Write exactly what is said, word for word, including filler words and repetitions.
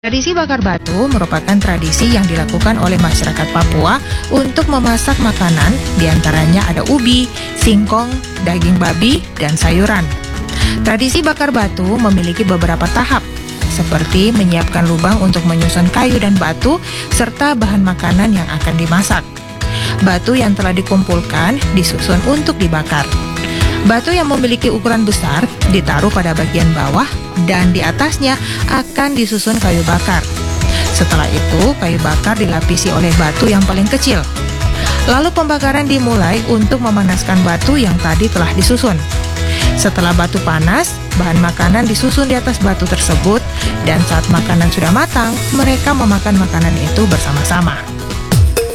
Tradisi bakar batu merupakan tradisi yang dilakukan oleh masyarakat Papua untuk memasak makanan, diantaranya ada ubi, singkong, daging babi, dan sayuran. Tradisi bakar batu memiliki beberapa tahap, seperti menyiapkan lubang untuk menyusun kayu dan batu, serta bahan makanan yang akan dimasak. Batu yang telah dikumpulkan disusun untuk dibakar. Batu yang memiliki ukuran besar ditaruh pada bagian bawah dan di atasnya akan disusun kayu bakar. Setelah itu, kayu bakar dilapisi oleh batu yang paling kecil. Lalu pembakaran dimulai untuk memanaskan batu yang tadi telah disusun. Setelah batu panas, bahan makanan disusun di atas batu tersebut dan saat makanan sudah matang, mereka memakan makanan itu bersama-sama.